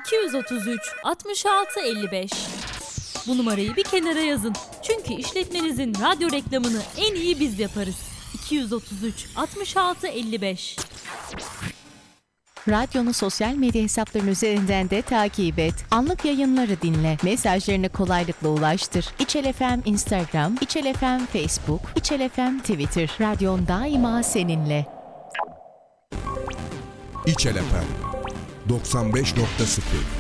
233 66 55. Bu numarayı bir kenara yazın. Çünkü işletmenizin radyo reklamını en iyi biz yaparız. 233 66 55. Radyonu sosyal medya hesaplarının üzerinden de takip et. Anlık yayınları dinle. Mesajlarını kolaylıkla ulaştır. İçel FM Instagram, İçel FM Facebook, İçel FM Twitter. Radyon daima seninle. İçel FM 95.0